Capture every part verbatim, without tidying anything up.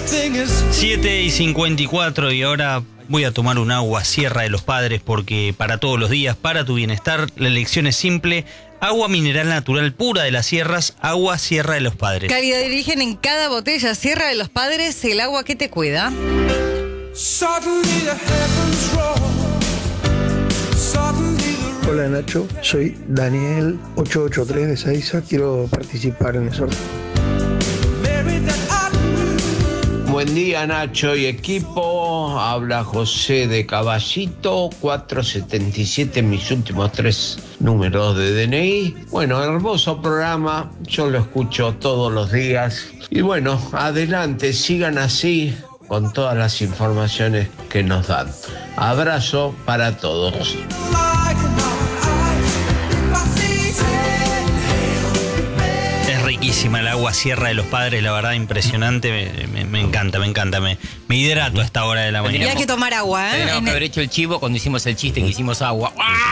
siete y cincuenta y cuatro y ahora voy a tomar un agua Sierra de los Padres porque para todos los días, para tu bienestar, la elección es simple. Agua mineral natural pura de las sierras, agua Sierra de los Padres. Calidad de origen en cada botella. Sierra de los Padres, el agua que te cuida. Hola Nacho, soy Daniel ocho ocho tres de Saiza, quiero participar en el sorteo. Buen día Nacho y equipo, habla José de Caballito, cuatrocientos setenta y siete, mis últimos tres números de D N I. Bueno, hermoso programa, yo lo escucho todos los días. Y bueno, adelante, sigan así con todas las informaciones que nos dan. Abrazo para todos. Riquísima el agua Sierra de los Padres, la verdad, impresionante. Me, me, me encanta, me encanta. Me, me hidrato a esta hora de la mañana. Y hay que tomar agua, ¿eh? Teníamos que haber hecho el chivo cuando hicimos el chiste que hicimos agua.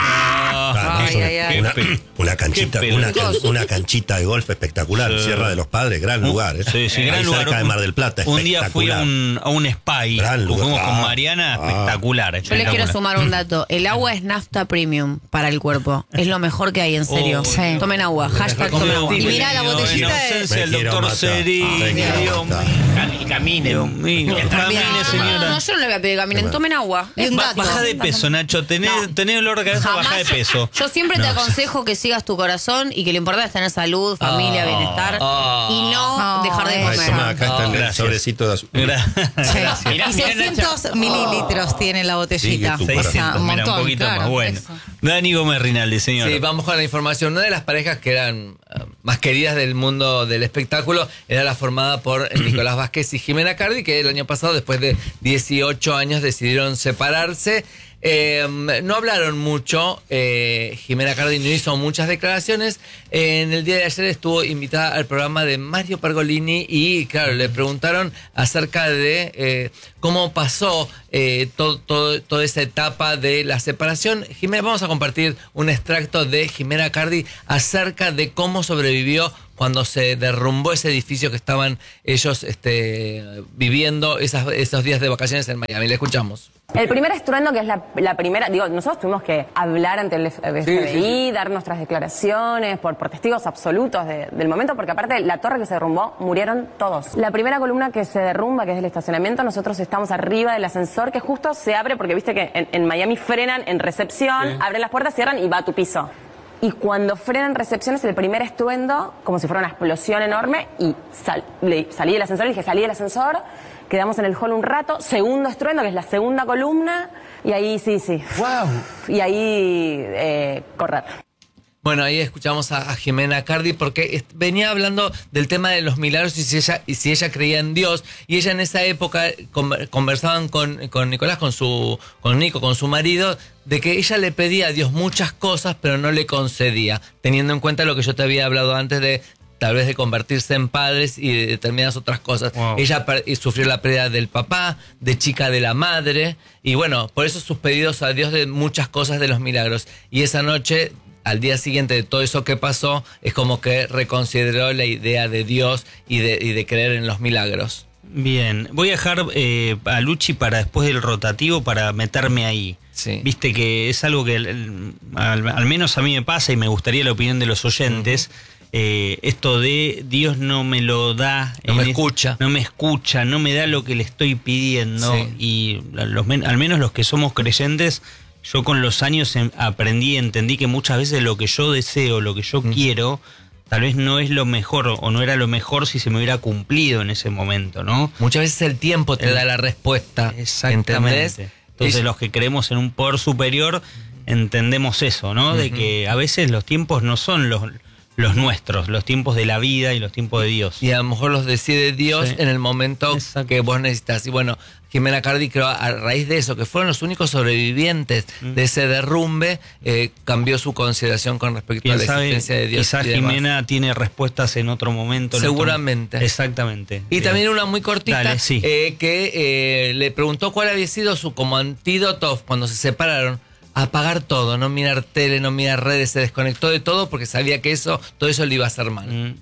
Claro, Ay, ay, ay. Una, una canchita, una, can, una canchita de golf espectacular, Sí. Sierra de los Padres, gran lugar. ¿eh? Sí, sí, Ahí gran lugar. cerca de Mar del Plata, Un día fui a un, a un spa y Gran lugar. fuimos con Ah, Mariana, ah. espectacular. Yo les espectacular. quiero sumar un dato. El agua es nafta premium para el cuerpo. Es lo mejor que hay, en serio. Oh, sí. Tomen agua. Hashtag tomen agua. Y mirá, la botellita En ausencia del Me quiero doctor matar. Seri. Me quiero Dios matar. mío. Y caminen. Dios mío. No, Camine, no, señora. no, yo no le voy a pedir que caminen. Tomen agua. Y un Ba- dato. Baja de peso, Nacho. Tenés, No. tenés olor de cabeza, baja de Jamás. peso. Yo siempre te No. aconsejo que sigas tu corazón y que lo importante es tener salud, familia, Ah. bienestar Ah. y no Ah. dejar de Ay, Ay, comer. toma, acá está el Gracias. sobrecito de azúcar. Gra- Sí. Mirá, Y mirá, seiscientos Nacho. mililitros tiene la botellita. Sí, que tu O sea, seiscientos, un mira, montón, un poquito claro, más. Bueno. eso. Dani Gómez Rinaldi, señor. Sí, vamos con la información. Una de las parejas que eran uh, más queridas del mundo del espectáculo era la formada por Nicolás Vázquez y Jimena Cardi, que el año pasado, después de dieciocho años, decidieron separarse. Eh, no hablaron mucho, eh, Jimena Cardi no hizo muchas declaraciones. Eh, en el día de ayer estuvo invitada al programa de Mario Pergolini y, claro, le preguntaron acerca de eh, cómo pasó eh, todo, todo, toda esa etapa de la separación. Jimena, vamos a compartir un extracto de Jimena Cardi acerca de cómo sobrevivió cuando se derrumbó ese edificio que estaban ellos este, viviendo esas, esos días de vacaciones en Miami. Le escuchamos. El primer estruendo, que es la, la primera, digo, nosotros tuvimos que hablar ante el F B I, Sí, sí, sí. dar nuestras declaraciones por, por testigos absolutos de- del momento, porque aparte la torre que se derrumbó, murieron todos. La primera columna que se derrumba, que es el estacionamiento, nosotros estamos arriba del ascensor, que justo se abre, porque viste que en, en Miami frenan en recepción, Sí. abren las puertas, cierran y va a tu piso. Y cuando frenan recepciones, el primer estruendo, como si fuera una explosión enorme, y sal- le- salí del ascensor, y dije, salí del ascensor, quedamos en el hall un rato, segundo estruendo, que es la segunda columna, y ahí sí, sí. ¡Wow! Y ahí eh, correr. Bueno, ahí escuchamos a, a Jimena Cardi porque est- venía hablando del tema de los milagros y si ella, y si ella creía en Dios. Y ella en esa época conver- conversaban con, con Nicolás, con su, con Nico, con su marido, de que ella le pedía a Dios muchas cosas, pero no le concedía, teniendo en cuenta lo que yo te había hablado antes de tal vez de convertirse en padres y de determinadas otras cosas. Wow. Ella per- y sufrió la pérdida del papá, de chica de la madre, y bueno, por eso sus pedidos a Dios de muchas cosas de los milagros. Y esa noche, al día siguiente de todo eso que pasó, es como que reconsideró la idea de Dios y de, y de creer en los milagros. Bien, voy a dejar eh, a Luchi para después del rotativo para meterme ahí. Sí. Viste que es algo que el- al, al menos a mí me pasa y me gustaría la opinión de los oyentes. Eh, esto de Dios no me lo da. No en me es- escucha. No me escucha, no me da lo que le estoy pidiendo. Sí. Y los, men- al menos los que somos creyentes, yo con los años em- aprendí, entendí que muchas veces lo que yo deseo, lo que yo Mm. quiero, tal vez no es lo mejor o no era lo mejor si se me hubiera cumplido en ese momento, ¿no? Muchas veces el tiempo te El- da la respuesta. Exactamente. ¿Entendés? Entonces Y- los que creemos en un poder superior entendemos eso, ¿no? De que a veces los tiempos no son los, los nuestros, los tiempos de la vida y los tiempos de Dios. Y a lo mejor los decide Dios Sí. en el momento Exacto. que vos necesitas. Y bueno, Jimena Cardi, creo, a raíz de eso, que fueron los únicos sobrevivientes Mm. de ese derrumbe, eh, cambió su consideración con respecto a Quién la sabe, existencia de Dios. quizás y demás. Jimena tiene respuestas en otro momento. en Seguramente. otro- Exactamente. Y Bien. también una muy cortita, Dale, sí. eh, que eh, le preguntó cuál había sido su como antídoto cuando se separaron. Apagar todo, no mirar tele, no mirar redes, se desconectó de todo porque sabía que eso, todo eso le iba a hacer mal. Mm.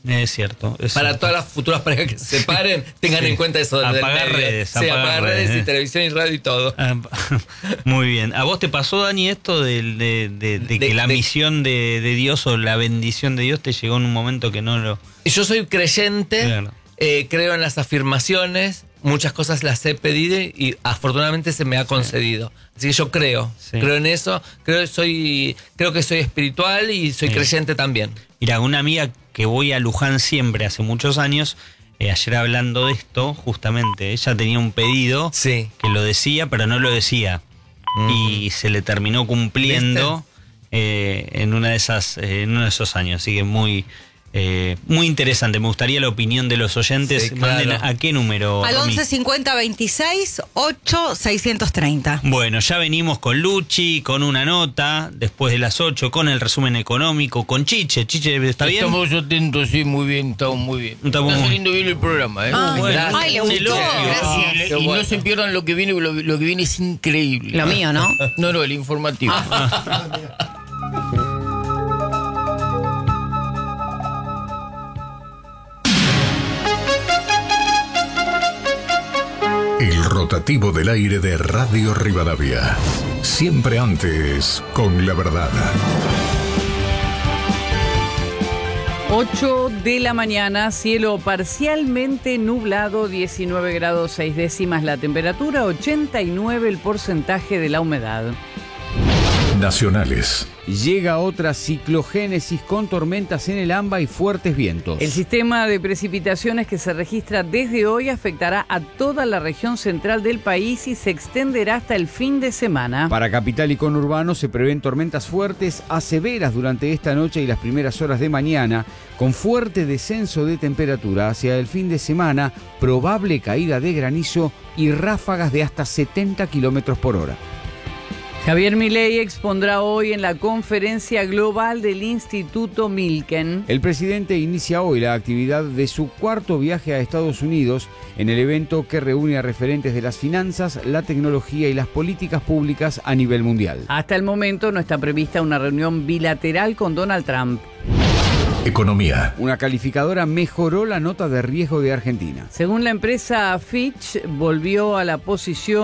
Es cierto. Es Para cierto. todas las futuras parejas que se separen, tengan Sí. en cuenta eso. del Apagar medio. redes, Sí, apagar apagar redes, redes. y televisión y radio y todo. Ah, muy bien. ¿A vos te pasó, Dani, esto de, de, de, de que De- la de- misión de, de Dios o la bendición de Dios te llegó en un momento que no lo... Yo soy creyente, Claro. eh, creo en las afirmaciones, muchas cosas las he pedido y afortunadamente se me ha concedido. Así que yo creo, Sí. creo en eso, creo, soy, creo que soy espiritual y soy Sí. creyente también. Mira, una amiga que voy a Luján siempre, hace muchos años, eh, ayer hablando de esto, justamente, ella tenía un pedido Sí. que lo decía, pero no lo decía. Mm. Y se le terminó cumpliendo eh, en una de esas, eh, en uno de esos años. Así que muy, eh, muy interesante. Me gustaría la opinión de los oyentes. Sí, claro. Manden a, a qué número. Al Romy? once cincuenta veintiséis ocho seiscientos treinta. Bueno, ya venimos con Luchi, con una nota, después de las ocho, con el resumen económico, con Chiche. Chiche, ¿está bien? Estamos atentos, sí, muy bien, estamos muy bien. Estamos Está muy- saliendo bien el programa, ¿eh? Ay, bueno. gracias. Ay, le Sí, gustó. lógico. Gracias. Y, le- Qué y bueno. no se pierdan lo que viene, lo, lo que viene es increíble. Lo mío, ¿no? No, no, el informativo. El rotativo del aire de Radio Rivadavia. Siempre antes, con la verdad. ocho de la mañana, cielo parcialmente nublado, diecinueve grados seis décimas la temperatura, ochenta y nueve el porcentaje de la humedad. Nacionales. Llega otra ciclogénesis con tormentas en el AMBA y fuertes vientos. El sistema de precipitaciones que se registra desde hoy afectará a toda la región central del país y se extenderá hasta el fin de semana. Para capital y conurbano se prevén tormentas fuertes a severas durante esta noche y las primeras horas de mañana, con fuerte descenso de temperatura hacia el fin de semana, probable caída de granizo y ráfagas de hasta setenta kilómetros por hora. Javier Milei expondrá hoy en la conferencia global del Instituto Milken. El presidente inicia hoy la actividad de su cuarto viaje a Estados Unidos en el evento que reúne a referentes de las finanzas, la tecnología y las políticas públicas a nivel mundial. Hasta el momento no está prevista una reunión bilateral con Donald Trump. Economía. Una calificadora mejoró la nota de riesgo de Argentina. Según la empresa Fitch, volvió a la posición